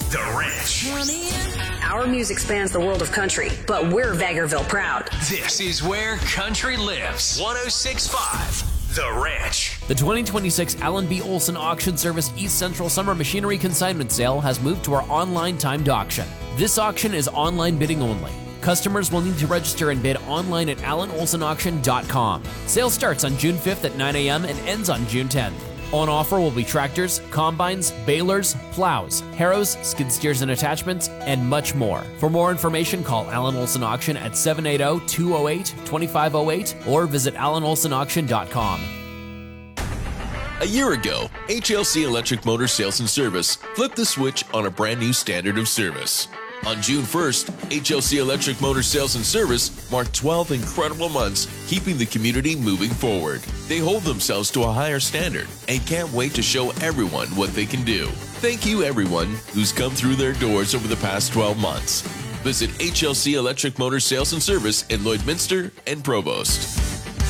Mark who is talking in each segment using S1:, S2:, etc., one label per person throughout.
S1: The Ranch.
S2: Our music spans the world of country, but we're Vegreville proud.
S1: This is where country lives. 106.5 The Ranch.
S3: The 2026 Allen B. Olson Auction Service East Central Summer Machinery Consignment Sale has moved to our online timed auction. This auction is online bidding only. Customers will need to register and bid online at allenolsonauction.com. Sale starts on June 5th at 9 a.m. and ends on June 10th. On offer will be tractors, combines, balers, plows, harrows, skid steers and attachments, and much more. For more information, call Allen Olson Auction at 780-208-2508 or visit allenolsonauction.com.
S4: A year ago, HLC Electric Motor Sales and Service flipped the switch on a brand new standard of service. On June 1st, HLC Electric Motor Sales and Service marked 12 incredible months, keeping the community moving forward. They hold themselves to a higher standard and can't wait to show everyone what they can do. Thank you, everyone who's come through their doors over the past 12 months. Visit HLC Electric Motor Sales and Service in Lloydminster and Provost.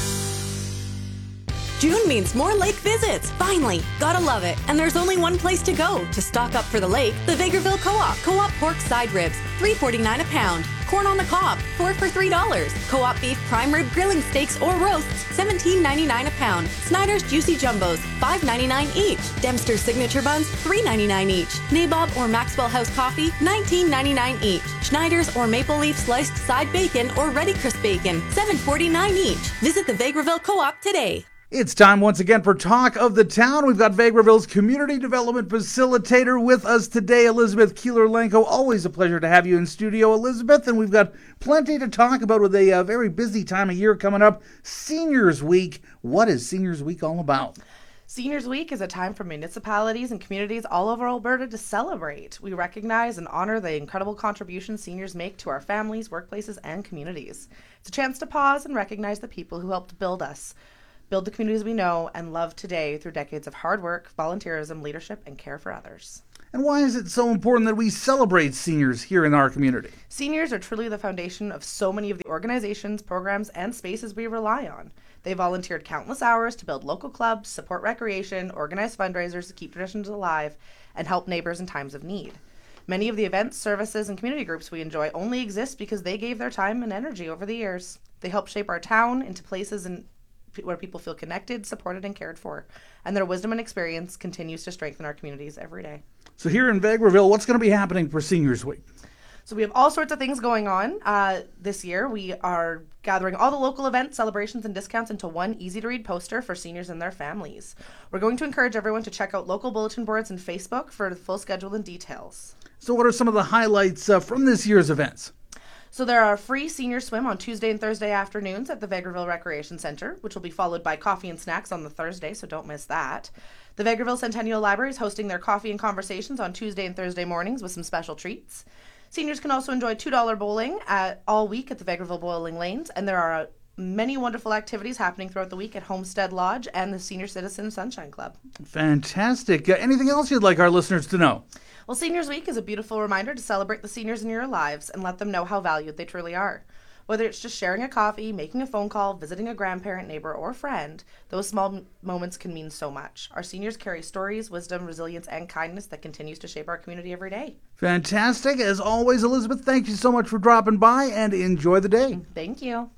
S5: June means more lake visits. Finally, gotta love it. And there's only one place to go to stock up for the lake: the Vegreville Co-op. Co-op pork side ribs, $3.49 a pound. Corn on the cob, 4 for $3. Co-op beef prime rib grilling steaks or roasts, $17.99 a pound. Snyder's juicy jumbos, $5.99 each. Dempster's signature buns, $3.99 each. Nabob or Maxwell House coffee, $19.99 each. Schneider's or Maple Leaf sliced side bacon or Ready Crisp bacon, $7.49 each. Visit the Vegreville Co-op today.
S6: It's time once again for Talk of the Town. We've got Vegreville's Community Development Facilitator with us today, Elizabeth Keeler-Lenko. Always a pleasure to have you in studio, Elizabeth. And we've got plenty to talk about with a very busy time of year coming up. Seniors Week. What is Seniors Week all about?
S7: Seniors Week is a time for municipalities and communities all over Alberta to celebrate. We recognize and honor the incredible contributions seniors make to our families, workplaces, and communities. It's a chance to pause and recognize the people who helped build us, build the communities we know and love today through decades of hard work, volunteerism, leadership, and care for others.
S6: And why is it so important that we celebrate seniors here in our community?
S7: Seniors are truly the foundation of so many of the organizations, programs, and spaces we rely on. They volunteered countless hours to build local clubs, support recreation, organize fundraisers to keep traditions alive, and help neighbors in times of need. Many of the events, services, and community groups we enjoy only exist because they gave their time and energy over the years. They help shape our town into places where people feel connected, supported, and cared for. And their wisdom and experience continues to strengthen our communities every day.
S6: So here in Vegreville, what's going to be happening for Seniors Week?
S7: So we have all sorts of things going on this year. We are gathering all the local events, celebrations, and discounts into one easy-to-read poster for seniors and their families. We're going to encourage everyone to check out local bulletin boards and Facebook for the full schedule and details.
S6: So what are some of the highlights from this year's events?
S7: So there are free senior swim on Tuesday and Thursday afternoons at the Vegreville Recreation Center, which will be followed by coffee and snacks on the Thursday, so don't miss that. The Vegreville Centennial Library is hosting their coffee and conversations on Tuesday and Thursday mornings with some special treats. Seniors can also enjoy $2 bowling all week at the Vegreville Bowling Lanes, and there are many wonderful activities happening throughout the week at Homestead Lodge and the Senior Citizen Sunshine Club.
S6: Fantastic. Anything else you'd like our listeners to know?
S7: Well, Seniors Week is a beautiful reminder to celebrate the seniors in your lives and let them know how valued they truly are. Whether it's just sharing a coffee, making a phone call, visiting a grandparent, neighbor, or friend, those small moments can mean so much. Our seniors carry stories, wisdom, resilience, and kindness that continues to shape our community every day.
S6: Fantastic. As always, Elizabeth, thank you so much for dropping by, and enjoy the day.
S7: Thank you.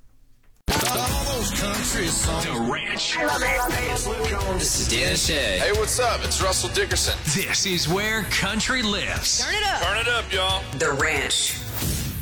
S1: The Ranch.
S8: This is Dan Shea.
S9: Hey, what's up? It's Russell Dickerson.
S1: This is where country lives.
S9: Turn it up, y'all.
S2: The Ranch.